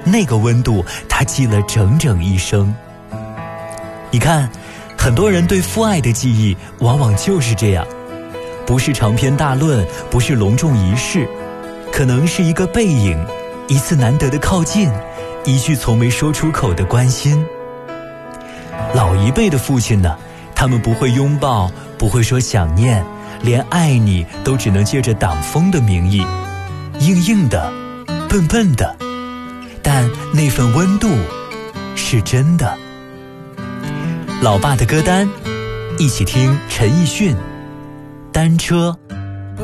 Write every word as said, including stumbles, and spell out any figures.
那个温度他记了整整一生。你看，很多人对父爱的记忆往往就是这样，不是长篇大论，不是隆重仪式，可能是一个背影，一次难得的靠近，一句从没说出口的关心。老一辈的父亲呢，他们不会拥抱，不会说想念，连爱你都只能借着挡风的名义，硬硬的，笨笨的，但那份温度是真的。老爸的歌单，一起听陈奕迅《单车》。